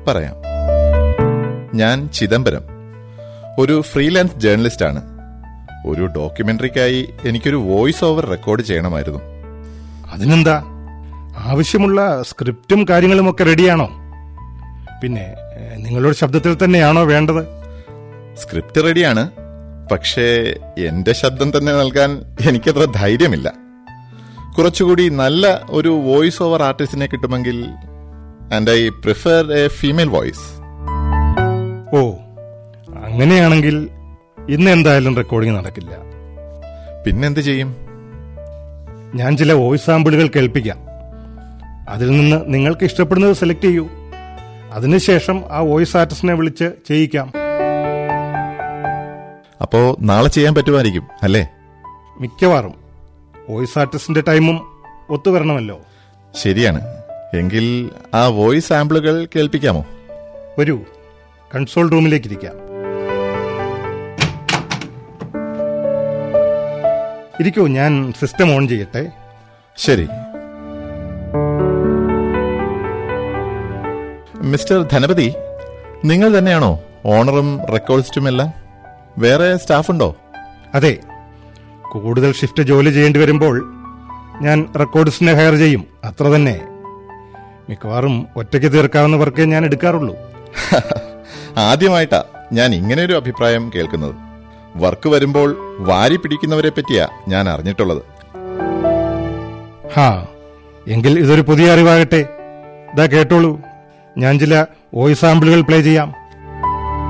പറയാം. ഞാൻ ചിദംബരം, ഒരു ഫ്രീലാൻസ് ജേർണലിസ്റ്റ് ആണ്. ഒരു ഡോക്യുമെന്ററിക്കായി എനിക്കൊരു വോയിസ് ഓവർ റെക്കോർഡ് ചെയ്യണമായിരുന്നു. അതിനെന്താ, ആവശ്യമുള്ള സ്ക്രിപ്റ്റും കാര്യങ്ങളുമൊക്കെ റെഡിയാണോ? പിന്നെ നിങ്ങളുടെ ശബ്ദത്തിൽ തന്നെയാണോ വേണ്ടത്? സ്ക്രിപ്റ്റ് റെഡിയാണ്, പക്ഷേ എന്റെ ശബ്ദം തന്നെ നൽകാൻ എനിക്കത്ര ധൈര്യമില്ല. കുറച്ചുകൂടി നല്ല ഒരു വോയിസ് ഓവർ ആർട്ടിസ്റ്റിനെ കിട്ടുമെങ്കിൽ, and I prefer A female voice. ഓ, അങ്ങനെയാണെങ്കിൽ ഇന്ന് എന്തായാലും റെക്കോർഡിംഗ് നടക്കില്ല. പിന്നെന്ത് ചെയ്യും? ഞാൻ ചില വോയിസ് സാമ്പിളുകൾ കേൾപ്പിക്കാം. അതിൽ നിന്ന് നിങ്ങൾക്ക് ഇഷ്ടപ്പെടുന്നത് സെലക്ട് ചെയ്യൂ. അതിനുശേഷം ആ വോയിസ് ആർട്ടിസ്റ്റിനെ വിളിച്ച് ചെയ്യിക്കാം. അപ്പോ നാളെ ചെയ്യാൻ പറ്റുമായിരിക്കും അല്ലേ? മിക്കവാറും. വോയിസ് ആർട്ടിസ്റ്റിന്റെ ടൈമും ഒത്തുവരണമല്ലോ. ശരിയാണ്. എങ്കിൽ ആ വോയിസ് സാമ്പിളുകൾ കേൾപ്പിക്കാമോ? വരൂ, കൺസോൾ റൂമിലേക്കിരിക്കാം. ഇരിക്കൂ, ഞാൻ സിസ്റ്റം ഓൺ ചെയ്യട്ടെ. ശരി. മിസ്റ്റർ ധനപതി, നിങ്ങൾ തന്നെയാണോ ഓണറും റെക്കോർഡിസ്റ്റും എല്ലാം? വേറെ സ്റ്റാഫുണ്ടോ? അതെ, കൂടുതൽ ഷിഫ്റ്റ് ജോലി ചെയ്യേണ്ടി വരുമ്പോൾ ഞാൻ റെക്കോർഡിസ്റ്റിനെ ഹയർ ചെയ്യും, അത്ര തന്നെ. മിക്കവാറും ഒറ്റയ്ക്ക് തീർക്കാവുന്ന വർക്കേ ഞാൻ എടുക്കാറുള്ളൂ. ആദ്യമായിട്ടാ ഞാൻ ഇങ്ങനെയൊരു അഭിപ്രായം കേൾക്കുന്നത്. വർക്ക് വരുമ്പോൾ വാരി പിടിക്കുന്നവരെ പറ്റിയാ ഞാൻ അറിഞ്ഞിട്ടുള്ളത്. എങ്കിൽ ഇതൊരു പുതിയ അറിവാകട്ടെ. ഇതാ കേട്ടോളൂ, ഞാൻ ചില വോയിസ് സാമ്പിളുകൾ പ്ലേ ചെയ്യാം.